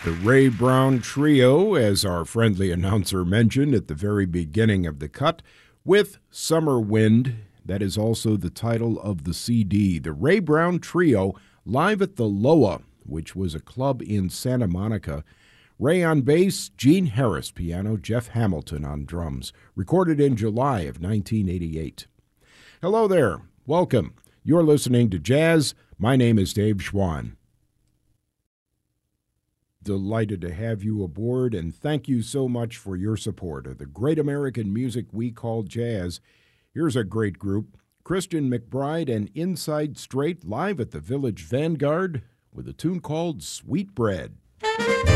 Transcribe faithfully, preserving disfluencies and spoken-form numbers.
The Ray Brown Trio, as our friendly announcer mentioned at the very beginning of the cut, with Summer Wind. That is also the title of the C D. The Ray Brown Trio, live at the Loa, which was a club in Santa Monica. Ray on bass, Gene Harris piano, Jeff Hamilton on drums. Recorded in July of nineteen eighty-eight. Hello there. Welcome. You're listening to Jazz. My name is Dave Schwann. Delighted to have you aboard, and thank you so much for your support of the great American music we call jazz. Here's a great group, Christian McBride and Inside Straight, live at the Village Vanguard with a tune called Sweet Bread.